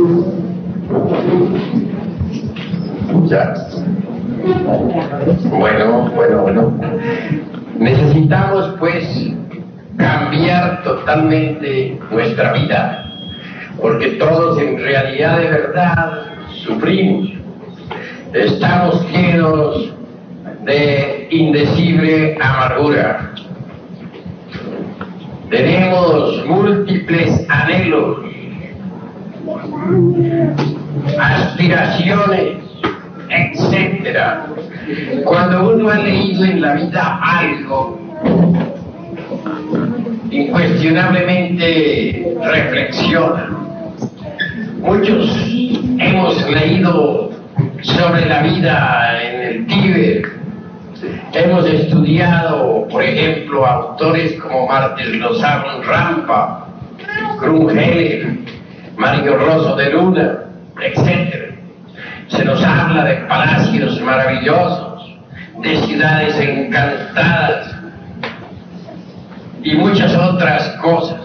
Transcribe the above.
Ya. Bueno. Necesitamos, pues, cambiar totalmente nuestra vida, porque todos en realidad de verdad sufrimos. Estamos llenos de indecible amargura. Tenemos múltiples anhelos, aspiraciones, etcétera. Cuando uno ha leído en la vida algo, incuestionablemente reflexiona. Muchos hemos leído sobre la vida en el Tíbet. Hemos estudiado, por ejemplo, autores como Martín Lozano Rampa, Krumheller, Mario Rosso de Luna, etc. Se nos habla de palacios maravillosos, de ciudades encantadas y muchas otras cosas.